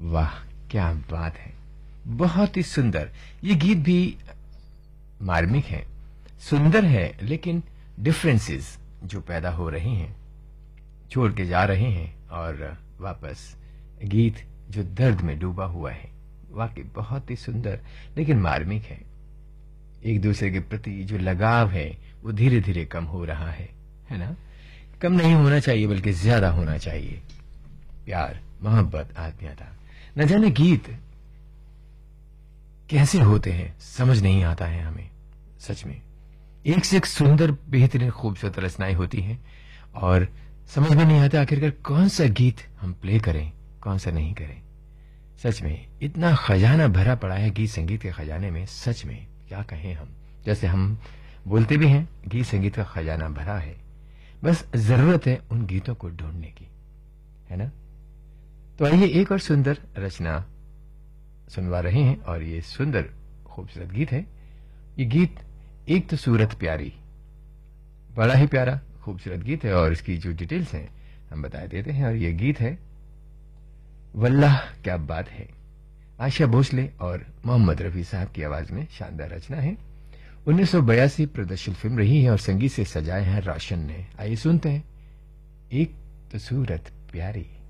वाह, क्या बात है, बहुत ही सुंदर। ये गीत भी मार्मिक है, सुंदर है, लेकिन डिफरेंसेस जो पैदा हो रहे हैं, छोड़ के जा रहे हैं, और वापस गीत जो दर्द में डूबा हुआ है, वाकई बहुत ही सुंदर लेकिन मार्मिक है। एक दूसरे के प्रति जो लगाव है वो धीरे धीरे कम हो रहा है ना? कम नहीं होना चाहिए बल्कि ज्यादा होना चाहिए। प्यार, मोहब्बत, आत्मीयता, न जाने गीत कैसे होते हैं समझ नहीं आता है हमें। सच में एक से एक सुंदर, बेहतरीन, खूबसूरत रचनाएं होती हैं और समझ में नहीं आता आखिरकार कौन सा गीत हम प्ले करें, कौन सा नहीं करें। सच में इतना खजाना भरा पड़ा है गीत संगीत के खजाने में, सच में क्या कहें हम। जैसे हम बोलते भी हैं गीत संगीत का खजाना भरा है, बस जरूरत है उन गीतों को ढूंढने की, है ना? तो आइए एक और सुंदर रचना सुनवा रहे हैं, और ये सुंदर खूबसूरत गीत है। ये गीत एक तो सूरत प्यारी, बड़ा ही प्यारा खूबसूरत गीत है, और इसकी जो डिटेल्स हैं हम बता देते हैं। और ये गीत है वल्लाह क्या बात है, आशा भोसले और मोहम्मद रफी साहब की आवाज में शानदार रचना है। 1982 प्रदर्शन फिल्म रही है और संगीत से सजाए हैं रोशन ने। आइए सुनते हैं एक तो सूरत प्यारी।